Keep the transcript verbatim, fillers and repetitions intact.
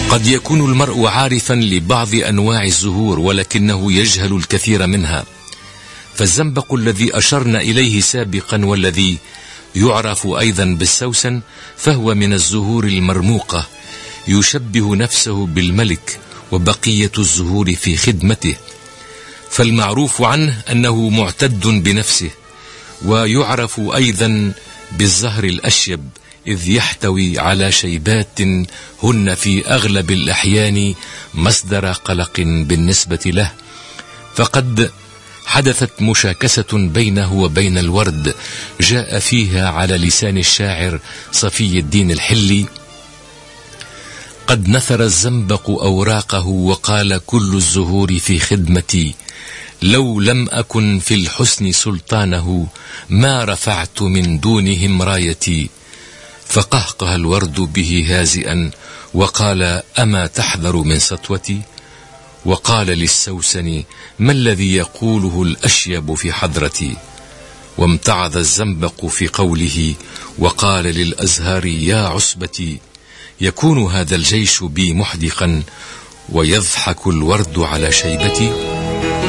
قد يكون المرء عارفا لبعض أنواع الزهور ولكنه يجهل الكثير منها. فالزنبق الذي أشرنا إليه سابقا والذي يعرف أيضا بالسوسن فهو من الزهور المرموقة، يشبه نفسه بالملك وبقية الزهور في خدمته. فالمعروف عنه أنه معتد بنفسه، ويعرف أيضا بالزهر الأشيب إذ يحتوي على شيبات هن في أغلب الأحيان مصدر قلق بالنسبة له. فقد حدثت مشاكسة بينه وبين الورد جاء فيها على لسان الشاعر صفي الدين الحلي: قد نثر الزنبق أوراقه وقال كل الزهور في خدمتي، لو لم أكن في الحسن سلطانه ما رفعت من دونهم رايتي. فقهقه الورد به هازئا وقال: أما تحذر من سطوتي؟ وقال للسوسن: ما الذي يقوله الأشيب في حضرتي؟ وامتعض الزنبق في قوله وقال للأزهار: يا عصبتي، يكون هذا الجيش بي محدقا ويضحك الورد على شيبتي؟